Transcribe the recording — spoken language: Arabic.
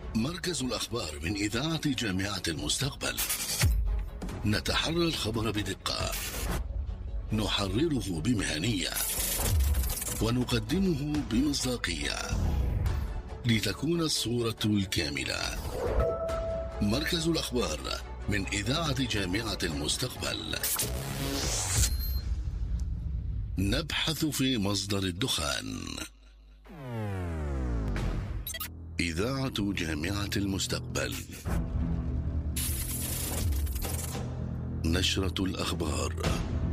مركز الأخبار من إذاعة جامعة المستقبل. نتحرى الخبر بدقة، نحرره بمهنية، ونقدمه بمصداقية لتكون الصورة الكاملة. مركز الأخبار من إذاعة جامعة المستقبل. نبحث في مصدر الدخان. إذاعة جامعة المستقبل. نشرة الأخبار.